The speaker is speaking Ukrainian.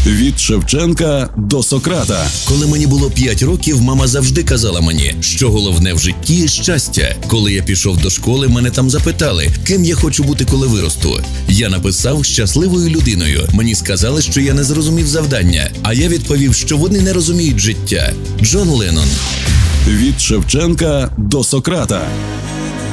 Від Шевченка до Сократа. Коли мені було 5 років, мама завжди казала мені, що головне в житті – щастя. Коли я пішов до школи, мене там запитали, ким я хочу бути, коли виросту. Я написав «щасливою людиною». Мені сказали, що я не зрозумів завдання, а я відповів, що вони не розуміють життя. Джон Леннон. Від Шевченка до Сократа.